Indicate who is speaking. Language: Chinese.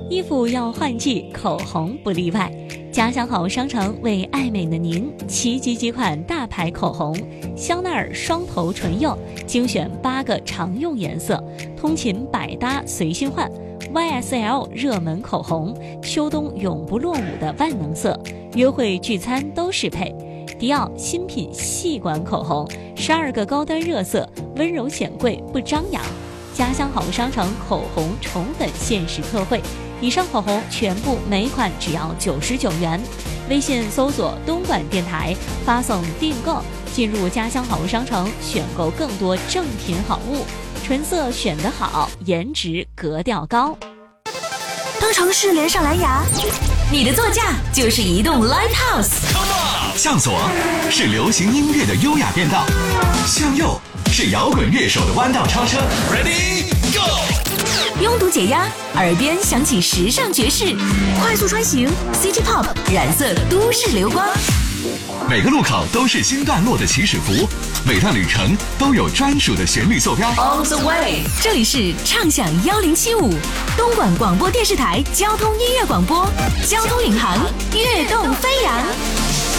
Speaker 1: 衣服要换季，口红不例外。家乡好商城为爱美的您齐集几款大牌口红，香奈儿双头唇釉精选8个常用颜色，通勤百搭随心换。YSL 热门口红，秋冬永不落伍的万能色，约会聚餐都适配。迪奥新品细管口红，12个高端热色，温柔显贵不张扬。家乡好商城口红宠粉限时特惠，以上口红全部每款只要99元。微信搜索东莞电台，发送订购，进入家乡好商城选购更多正品好物，纯色选得好，颜值格调高。
Speaker 2: 当城市连上蓝牙，你的座驾就是移动 Live House。
Speaker 3: 向左是流行音乐的优雅变道，向右是摇滚乐手的弯道超车。Ready go！
Speaker 2: 拥堵解压，耳边响起时尚爵士，快速穿行 City Pop 染色都市流光。
Speaker 3: 每个路口都是新段落的起始符，每段旅程都有专属的旋律坐标。
Speaker 2: On the way， 这里是畅享1075东莞广播电视台交通音乐广播，交通领航，跃动飞扬。